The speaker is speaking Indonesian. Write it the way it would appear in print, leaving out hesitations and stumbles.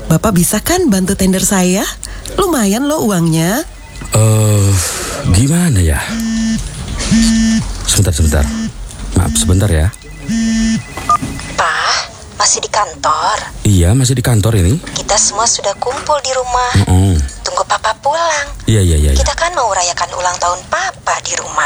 Bapak bisa kan bantu tender saya? Lumayan loh uangnya. Gimana ya? Sebentar. Maaf sebentar ya. Pak, masih di kantor? Iya, masih di kantor ini. Kita semua sudah kumpul di rumah. Tunggu Papa pulang. Iya. Kita kan mau rayakan ulang tahun Papa di rumah.